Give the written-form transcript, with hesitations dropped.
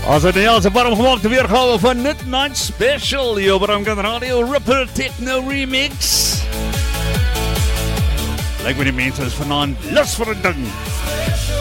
As het is, waarom gemaakt de weergave van Midnight Special hier op Ramkan Radio Ripper Techno Remix. Lijkt me die mensen is vanavond lust voor een ding.